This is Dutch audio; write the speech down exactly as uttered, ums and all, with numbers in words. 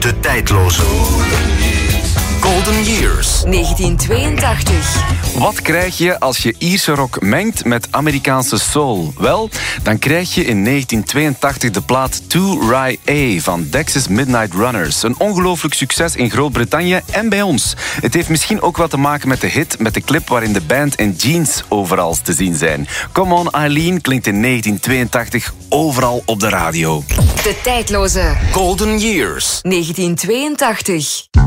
De tijdloze. Golden Years. negentien tweeëntachtig. Wat krijg je als je Ierse rock mengt met Amerikaanse soul? Wel, dan krijg je in negentien tweeëntachtig de plaat To Rye A van Dexys Midnight Runners. Een ongelooflijk succes in Groot-Brittannië en bij ons. Het heeft misschien ook wat te maken met de hit, met de clip waarin de band in jeans overal te zien zijn. Come On Eileen klinkt in negentien tweeëntachtig overal op de radio. De tijdloze. Golden Years. negentien tweeëntachtig.